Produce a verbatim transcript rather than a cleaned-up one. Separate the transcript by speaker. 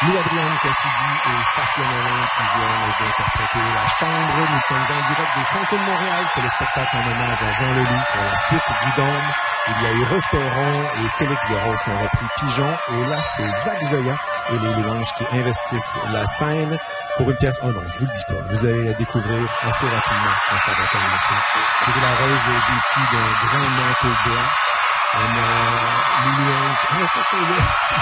Speaker 1: Louis-Adrienne Cassidy et Safia Nolin qui viennent d'interpréter La Chambre. Nous sommes en direct des Franco de Montréal. C'est le spectacle en hommage à Jean Leloup pour la suite du Dôme. Il y a eu Rose-Perron et Félix Desroses qui ont repris Pigeon. Et là, c'est Zach Zoya et les Louanges qui investissent la scène pour une pièce. Oh non, je vous le dis pas. Vous allez la découvrir assez rapidement quand ça va commencer. C'est la Rose vêtue d'un grand manteau blanc. On a les Louanges. Ah, ça, c'est